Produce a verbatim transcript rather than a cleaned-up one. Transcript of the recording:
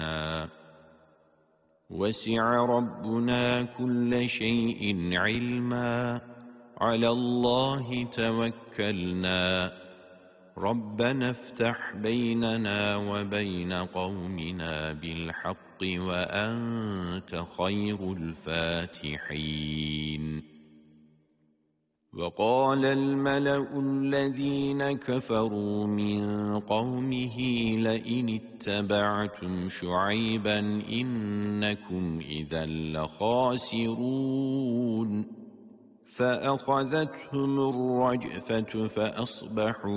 قومنا وسع ربنا كل شيء علما على الله توكلنا ربنا افتح بيننا وبين قومنا بالحق وأنت خير الفاتحين. وقال الملأ الذين كفروا من قومه لئن اتبعتم شعيبا إنكم إذا لخاسرون فأخذتهم الرجفة فأصبحوا